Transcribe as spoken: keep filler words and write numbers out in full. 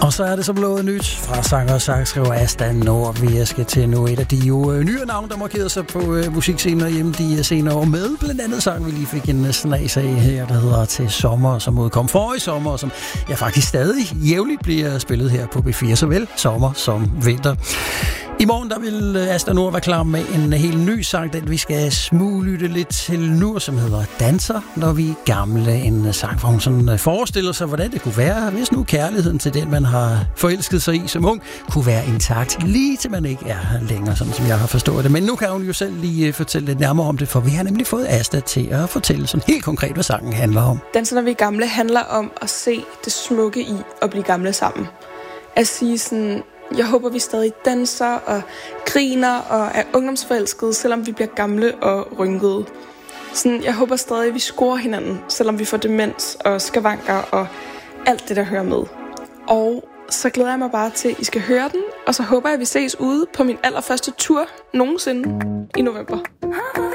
Og så er det som lovet nyt fra sanger og sangskriver Asta Nord. Vi skal til nu et af de jo øh, nye navne, der markerede sig på øh, musikscener hjemme de senere år med. Blandt andet sang, vi lige fik en snas af her, der hedder Til Sommer, som udkom forrige sommer, og som ja, faktisk stadig jævnligt bliver spillet her på B fire, såvel sommer som vinter. I morgen der vil Asta Nord være klar med en helt ny sang, den vi skal smuglytte lidt til nu, som hedder Danser, når vi er gamle. En sang, hvor hun sådan forestiller sig, hvordan det kunne være, hvis nu kærligheden til den, man har forelsket sig i som ung, kunne være intakt, lige til man ikke er her længere, sådan som jeg har forstået det. Men nu kan hun jo selv lige fortælle lidt nærmere om det, for vi har nemlig fået Asta til at fortælle sådan helt konkret, hvad sangen handler om. Danser, når vi er gamle, handler om at se det smukke i at blive gamle sammen. At sige sådan... Jeg håber, vi stadig danser og griner og er ungdomsforelskede, selvom vi bliver gamle og rynkede. Sådan, jeg håber stadig, vi scorer hinanden, selvom vi får demens og skavanker og alt det, der hører med. Og så glæder jeg mig bare til, at I skal høre den, og så håber jeg, at vi ses ude på min allerførste tur nogensinde i november.